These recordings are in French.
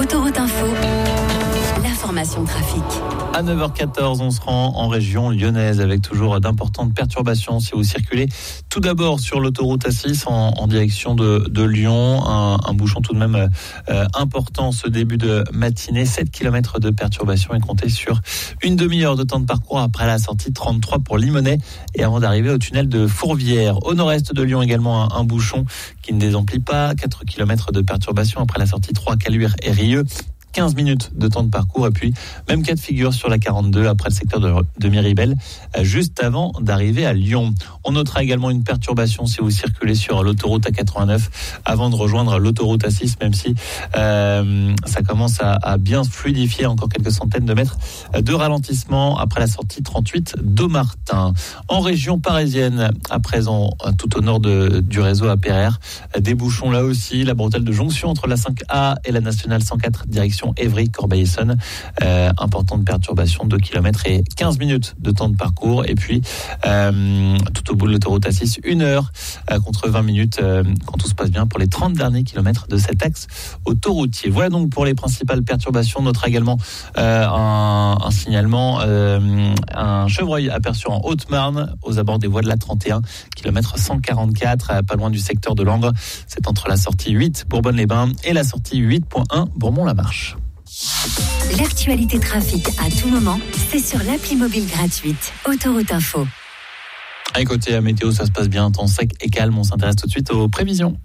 Autoroute Info, l'information trafic. À 9h14, on se rend en région lyonnaise avec toujours d'importantes perturbations si vous circulez. Tout d'abord sur l'autoroute A6 en direction de Lyon. Un bouchon tout de même important ce début de matinée. 7 km de perturbations et comptez sur une demi-heure de temps de parcours après la sortie 33 pour Limonest et avant d'arriver au tunnel de Fourvière. Au nord-est de Lyon également un bouchon qui ne désemplit pas. 4 km de perturbations après la sortie 3 Caluire et Rieux. 15 minutes de temps de parcours et puis même cas de figure sur la 42 après le secteur de Miribel juste avant d'arriver à Lyon. On notera également une perturbation si vous circulez sur l'autoroute A89 avant de rejoindre l'autoroute A6 même si ça commence à bien fluidifier, encore quelques centaines de mètres de ralentissement après la sortie 38 d'Aumartin. En région parisienne, à présent tout au nord du réseau APRR, des bouchons là aussi, la bretelle de jonction entre la 5A et la nationale 104 direction Évry, Corbeil-Essonnes, importante perturbation, 2 km et 15 minutes de temps de parcours. Et puis, tout au bout de l'autoroute A6, 1 heure contre 20 minutes quand tout se passe bien pour les 30 derniers kilomètres de cet axe autoroutier. Voilà donc pour les principales perturbations. On notera également un signalement, un chevreuil aperçu en Haute-Marne aux abords des voies de la 31, kilomètre 144, pas loin du secteur de Langres. C'est entre la sortie 8 Bourbonne-les-Bains et la sortie 8.1 Bourmont-la-Marche. L'actualité trafic à tout moment, c'est sur l'appli mobile gratuite Autoroute Info. À côté, à météo, ça se passe bien, temps sec et calme. On s'intéresse tout de suite aux prévisions.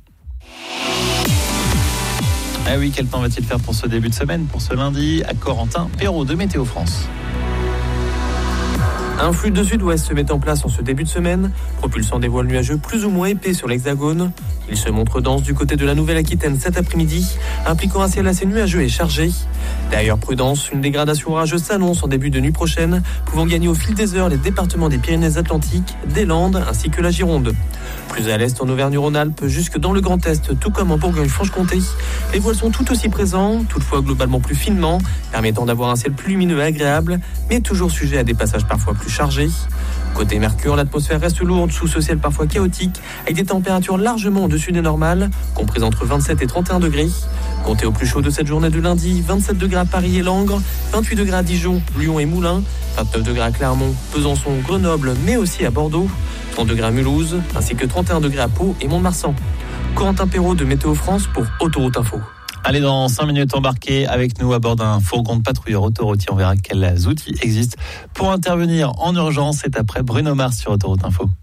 Ah oui, quel temps va-t-il faire pour ce début de semaine, pour ce lundi? À Corentin Perrault de Météo France. Un flux de sud-ouest se met en place en ce début de semaine, propulsant des voiles nuageux plus ou moins épais sur l'Hexagone. Il se montre dense du côté de la Nouvelle-Aquitaine cet après-midi, impliquant un ciel assez nuageux et chargé. D'ailleurs, prudence, une dégradation orageuse s'annonce en début de nuit prochaine, pouvant gagner au fil des heures les départements des Pyrénées-Atlantiques, des Landes ainsi que la Gironde. Plus à l'est en Auvergne-Rhône-Alpes, jusque dans le Grand Est, tout comme en Bourgogne-Franche-Comté, les voiles sont tout aussi présents, toutefois globalement plus finement, permettant d'avoir un ciel plus lumineux et agréable, mais toujours sujet à des passages parfois plus chargés. Côté Mercure, l'atmosphère reste lourde sous ce ciel parfois chaotique, avec des températures largement au-dessus des normales, comprises entre 27 et 31 degrés. Comptez au plus chaud de cette journée de lundi, 27 degrés à Paris et Langres, 28 degrés à Dijon, Lyon et Moulins, 29 degrés à Clermont, Besançon, Grenoble, mais aussi à Bordeaux, 30 degrés à Mulhouse, ainsi que 31 degrés à Pau et Mont-de-Marsan. Corentin Perrault de Météo France pour Autoroute Info. Allez, dans 5 minutes, embarquez avec nous à bord d'un fourgon de patrouilleur autoroutier. On verra quels outils existent pour intervenir en urgence. C'est après Bruno Mars sur Autoroute Info.